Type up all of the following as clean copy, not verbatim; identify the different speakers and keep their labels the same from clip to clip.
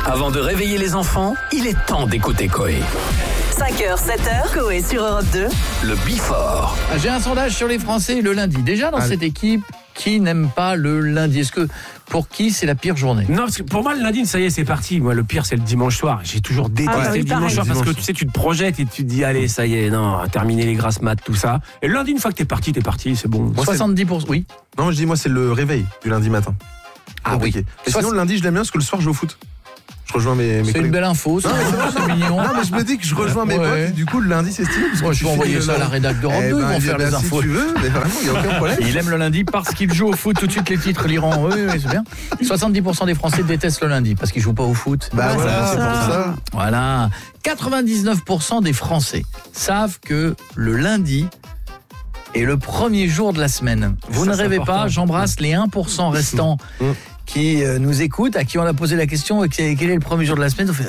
Speaker 1: Avant de réveiller les enfants, il est temps d'écouter Coé.
Speaker 2: 5h, 7h, Coé sur Europe 2.
Speaker 1: Le Before.
Speaker 3: J'ai un sondage sur les Français le lundi. Déjà dans cette équipe, qui n'aime pas le lundi? Est-ce que pour qui c'est la pire journée?
Speaker 4: Non, parce que pour moi, le lundi, ça y est, c'est parti. Moi, le pire, c'est le dimanche soir. J'ai toujours détesté le dimanche soir parce que tu sais, tu te projettes et tu te dis, allez, ça y est, non, terminer les grasses maths, tout ça. Et le lundi, une fois que t'es parti, c'est bon.
Speaker 5: Moi,
Speaker 3: 70%, oui.
Speaker 5: Non, je dis, moi, c'est le réveil du lundi matin.
Speaker 3: Ah oui.
Speaker 5: Et sinon, le lundi, je l'aime bien parce que le soir, je vais au foot. Je rejoins mes
Speaker 3: C'est
Speaker 5: collègues.
Speaker 3: une belle info, ça, c'est mignon.
Speaker 5: Non, mais je me dis que je rejoins mes potes et du coup, le lundi, c'est stylé. Parce
Speaker 3: Moi,
Speaker 5: que
Speaker 3: je peux envoyer ça à la rédac d'Europe 2, ils vont faire les infos.
Speaker 5: Si tu veux, mais vraiment, il n'y a aucun problème.
Speaker 3: Il aime le lundi parce qu'il joue au foot. Tout de suite, les titres l'Iran. Oui, c'est bien. 70% des Français détestent le lundi parce qu'ils jouent pas au foot.
Speaker 5: Bah voilà, c'est pour ça.
Speaker 3: Voilà. 99% des Français savent que le lundi est le premier jour de la semaine. Vous
Speaker 4: Ça,
Speaker 3: ne
Speaker 4: c'est
Speaker 3: rêvez
Speaker 4: important.
Speaker 3: pas, j'embrasse les 1% restants qui nous écoutent, à qui on a posé la question quel est le premier jour de la semaine. On fait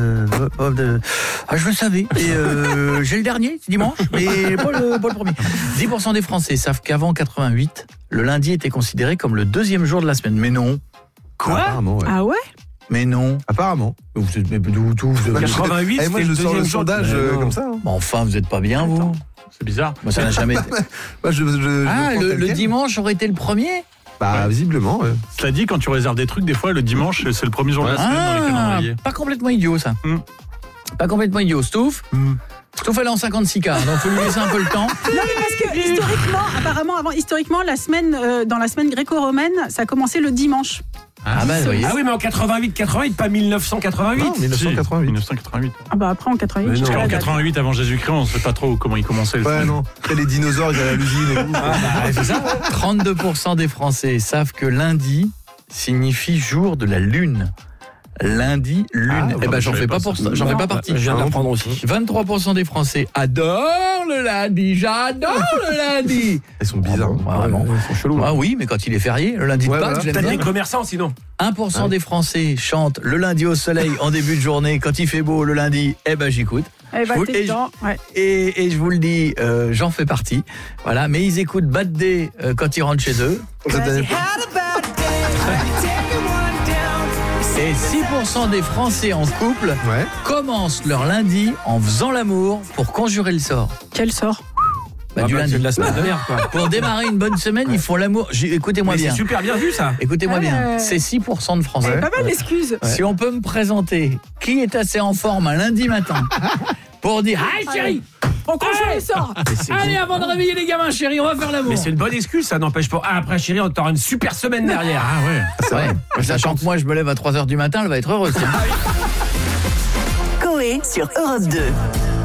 Speaker 3: je le savais. Et j'ai le dernier, c'est dimanche, mais pas le premier. 10% des Français savent qu'avant 88, le lundi était considéré comme le deuxième jour de la semaine. Mais non.
Speaker 4: Quoi?
Speaker 5: Apparemment, ouais.
Speaker 6: Ah ouais?
Speaker 3: Mais non.
Speaker 5: Apparemment.
Speaker 3: Vous êtes mais d'où vous avez-
Speaker 4: 88,
Speaker 5: Et moi,
Speaker 4: c'était
Speaker 5: je
Speaker 4: le
Speaker 5: sors le
Speaker 4: deuxième jour.
Speaker 5: sondage comme ça.
Speaker 3: Bon, enfin, vous êtes pas bien, vous.
Speaker 7: C'est bizarre.
Speaker 3: Moi, ça n'a jamais été.
Speaker 5: Moi, je
Speaker 3: Ah,
Speaker 5: prends tel
Speaker 3: le
Speaker 5: quel.
Speaker 3: dimanche aurait été le premier?
Speaker 5: Bah, visiblement, ouais.
Speaker 7: Cela dit, quand tu réserves des trucs, des fois, le dimanche, c'est le premier jour de la semaine dans les calendriers.
Speaker 3: Pas complètement idiot, ça. Pas complètement idiot. Stouff Stouff, elle est en 56K, donc faut lui laisser un peu le temps.
Speaker 6: Non, mais parce que historiquement, la semaine, dans la semaine gréco-romaine, ça a commencé le dimanche.
Speaker 3: Ah bah, vous voyez.
Speaker 4: Ah oui, mais en 88, pas 1988.
Speaker 5: Non, 1988.
Speaker 7: 1988.
Speaker 6: Ah bah après en 88.
Speaker 4: Mais non.
Speaker 6: je sais pas
Speaker 7: En
Speaker 6: la date.
Speaker 7: 88, avant Jésus-Christ, on ne sait pas trop comment il commençait.
Speaker 5: Ouais, non. Après, les dinosaures, ils allaient à l'usine et tout.
Speaker 3: C'est ça. 32% des Français savent que lundi signifie jour de la lune. Lundi, lune. Eh ben, j'en fais pas partie.
Speaker 4: Je viens de l'apprendre aussi.
Speaker 3: 23% des Français adorent le lundi. J'adore le lundi.
Speaker 5: Ils sont bizarres.
Speaker 3: Ah, vraiment.
Speaker 4: Ils sont chelous.
Speaker 3: Ah oui, mais quand il est férié, le lundi de
Speaker 5: Ouais,
Speaker 3: Pâques,
Speaker 5: voilà.
Speaker 3: j'aime
Speaker 4: T'as
Speaker 3: bien.
Speaker 4: des commerçants sinon.
Speaker 3: 1% des Français chantent le lundi au soleil en début de journée. Quand il fait beau le lundi, eh ben j'écoute.
Speaker 6: Eh bah,
Speaker 3: Je vous-
Speaker 6: t'es dedans, ouais.
Speaker 3: Et je vous le dis, j'en fais partie. Voilà, mais ils écoutent Bad Day quand ils rentrent chez eux. Et 6% des Français en couple
Speaker 5: Ouais.
Speaker 3: commencent leur lundi en faisant l'amour pour conjurer le sort.
Speaker 6: Quel sort?
Speaker 3: Du lundi.
Speaker 4: C'est de la semaine dernière, quoi.
Speaker 3: Pour démarrer une bonne semaine, ils font l'amour. Écoutez-moi
Speaker 4: Mais
Speaker 3: bien.
Speaker 4: c'est super bien vu, ça.
Speaker 3: Écoutez-moi bien.
Speaker 6: Ouais.
Speaker 3: C'est 6% de Français.
Speaker 6: Pas mal d'excuses.
Speaker 3: Si on peut me présenter qui est assez en forme un lundi matin pour dire « Hey chérie,
Speaker 6: On conjure le sort.
Speaker 3: allez avant de réveiller les gamins chérie, on va faire l'amour !»
Speaker 4: Mais c'est une bonne excuse, ça n'empêche pas. Ah, après, chérie, on t'aura une super semaine derrière. Ah ouais.
Speaker 3: Ouais. Sachant que moi je me lève à 3h du matin, elle va être heureuse.
Speaker 2: Coé sur Europe 2.